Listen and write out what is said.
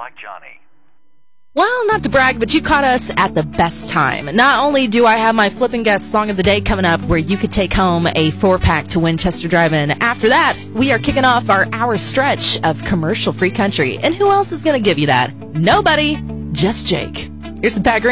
like Johnny. Well, not to brag, but you caught us at the best time. Not only do I have my Flippin' Guest Song of the Day coming up, where you could take home a 4-pack to Winchester Drive-In. After that, we are kicking off our hour stretch of commercial-free country. And who else is going to give you that? Nobody, just Jake. Here's the Pat Green